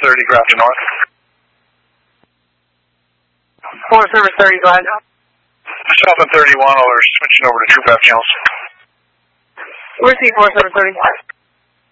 30, Grafton North. Forest River 30, go ahead. South and 31, we're switching over to TruePath channels. Receive Forest River 30.